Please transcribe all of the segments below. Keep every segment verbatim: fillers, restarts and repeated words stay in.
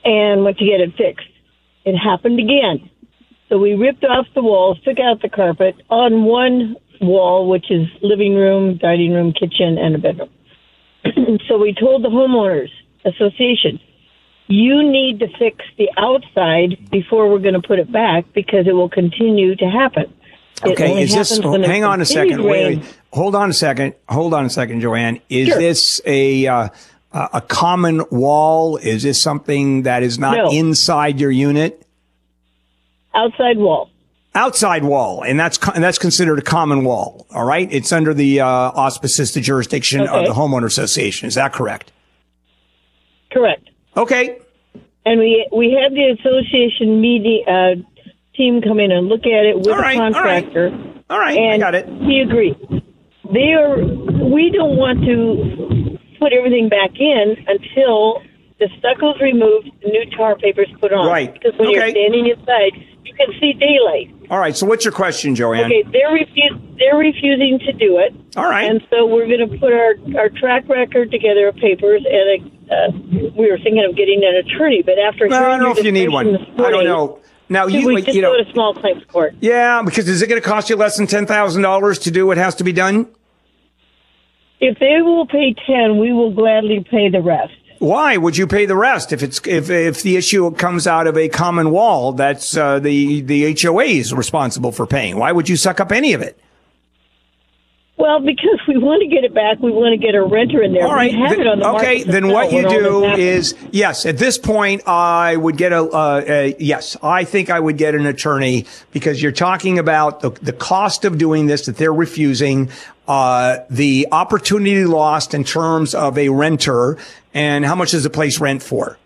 and went to get it fixed. It happened again. So we ripped off the walls, took out the carpet on one wall, which is living room, dining room, kitchen, and a bedroom. So we told the homeowners association, you need to fix the outside before we're going to put it back because it will continue to happen. Okay, is this, hang on a second, wait, wait, hold on a second, hold on a second, Joanne. Is Sure. this a, uh, a common wall? Is this something that is not No. inside your unit? Outside wall. Outside wall, and that's and that's considered a common wall, all right? It's under the uh, auspices, the jurisdiction Okay. of the homeowner association. Is that correct? Correct. Okay. And we we had the association meeting uh, team come in and look at it with All right, the contractor. All right, all right and I got it. He agreed. They are. We don't want to put everything back in until the stucco's removed, the new tar paper's put on. Right. Because when Okay. you're standing inside, you can see daylight. All right, so what's your question, Joanne? Okay, they're refu- they're refusing to do it. All right. And so we're going to put our, our track record together of papers, and a, uh, we were thinking of getting an attorney, but after Well, I hearing don't know your if you need one. discussion this I don't morning, know. Now, should you, we just you know, go to small claims court? yeah, because is it going to cost you less than ten thousand dollars to do what has to be done? If they will pay ten, we will gladly pay the rest. Why would you pay the rest if it's if if the issue comes out of a common wall? That's uh, the the H O A is responsible for paying. Why would you suck up any of it? Well, because we want to get it back, we want to get a renter in there. All right. We have Then, it on the okay. market to Then sell what you when all do this happens. is yes. At this point, I would get a uh, uh, yes. I think I would get an attorney because you're talking about the the cost of doing this that they're refusing, uh, the opportunity lost in terms of a renter, and how much does the place rent for?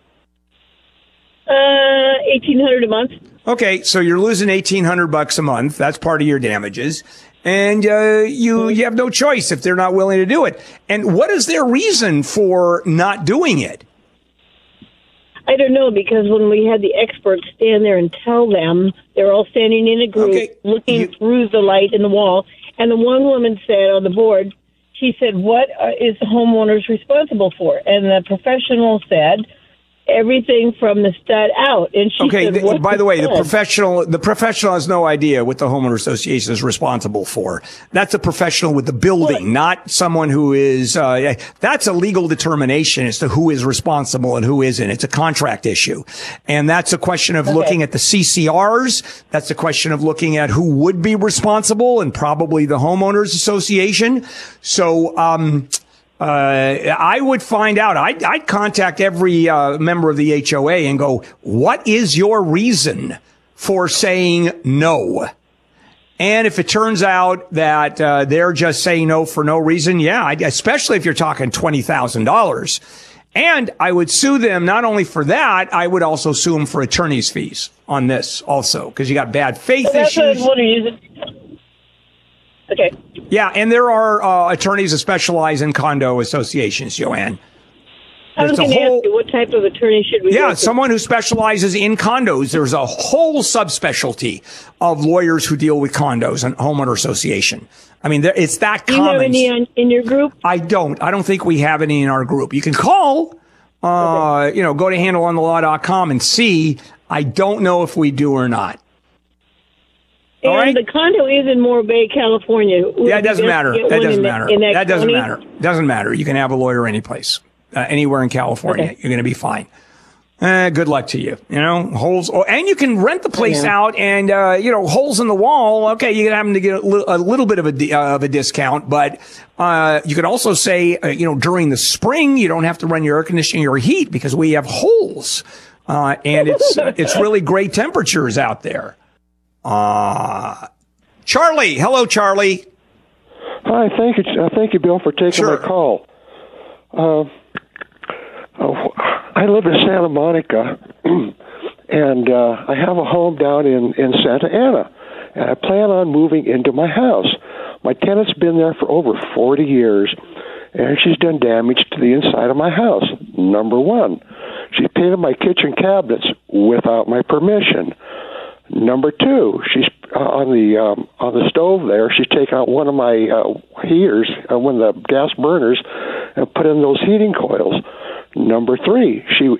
Uh, eighteen hundred a month. Okay, so you're losing eighteen hundred bucks a month. That's part of your damages. And uh, you you have no choice if they're not willing to do it. And what is their reason for not doing it? I don't know, because when we had the experts stand there and tell them, they're all standing in a group Okay, looking you- through the light in the wall. And the one woman said on the board, she said, what uh, is the homeowners responsible for? And the professional said, everything from the stud out. And she Okay, said, th- what by the way, the stud? professional the professional has no idea what the homeowner association is responsible for. That's a professional with the building, What? not someone who is uh, that's a legal determination as to who is responsible and who isn't. It's a contract issue. And that's a question of Okay. looking at the C C Rs. That's a question of looking at who would be responsible, and probably the homeowners association. So um Uh, I would find out. I'd, I'd contact every uh, member of the H O A and go, what is your reason for saying no? And if it turns out that uh, they're just saying no for no reason, yeah, I, especially if you're talking twenty thousand dollars. And I would sue them not only for that, I would also sue them for attorney's fees on this also, because you got bad faith Well, that's what I was issues. wondering. Is it... Okay. Yeah, and there are uh, attorneys that specialize in condo associations, Joanne. I was There's a going to whole- ask you, what type of attorney should we Yeah, go to? someone who specializes in condos. There's a whole subspecialty of lawyers who deal with condos and homeowner association. I mean, there, it's that Do you common. have any on, in your group? I don't. I don't think we have any in our group. You can call, uh, you know, go to handle on the law dot com and see. I don't know if we do or not. All And right. the condo is in Morro Bay, California. Would Yeah, it you doesn't just matter. get That one doesn't in matter. in that That doesn't county? matter. Doesn't matter. You can have a lawyer any place, uh, anywhere in California. Okay. You're going to be fine. Uh, good luck to you. You know, holes. Oh, and you can rent the place Yeah. out, and uh, you know, holes in the wall. Okay, you can have them to get a little, a little bit of a di- uh, of a discount, but uh, you could also say, uh, you know, during the spring, you don't have to run your air conditioning or heat because we have holes, uh, and it's uh, it's really great temperatures out there. Uh Charlie, hello, Charlie. Hi, thank you, uh, thank you, Bill, for taking Sure. my call. Uh, uh, I live in Santa Monica, and uh, I have a home down in, in Santa Ana, and I plan on moving into my house. My tenant's been there for over forty years, and she's done damage to the inside of my house. Number one, she painted my kitchen cabinets without my permission. Number two, she's uh, on the um, on the stove there. She's taken out one of my uh, heaters, uh, one of the gas burners, and put in those heating coils. Number three, she